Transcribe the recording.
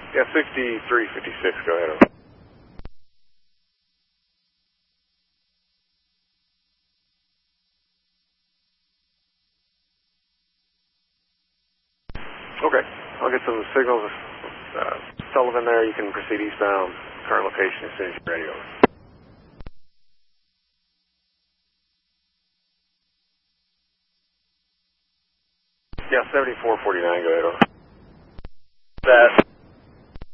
Yeah, 6356, go ahead. Over. Okay, I'll get some signals. Sullivan there, you can proceed eastbound. Current location as soon as you're ready. Over. Yeah, 7449, go ahead. Over. That.